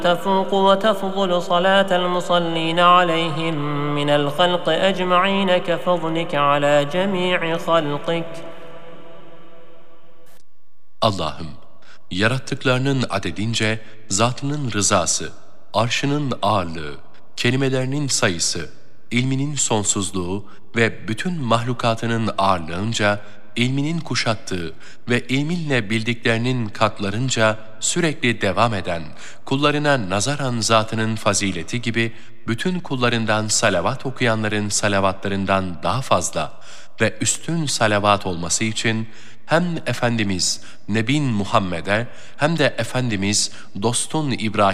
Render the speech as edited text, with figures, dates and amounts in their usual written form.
تفوق وتفضل صلاة المصلين عليهم من الخلق أجمعين كفضلك على جميع خلقك. Allah'ım, yarattıklarının adedince zatının rızası, arşının ağırlığı, kelimelerinin sayısı, ilminin sonsuzluğu ve bütün mahlukatının ağırlığınca, ilminin kuşattığı ve ilminle bildiklerinin katlarınca sürekli devam eden, kullarına nazaran zatının fazileti gibi bütün kullarından salavat okuyanların salavatlarından daha fazla ve üstün salavat olması için hem Efendimiz Nebin Muhammed'e hem de Efendimiz dostun İbrahim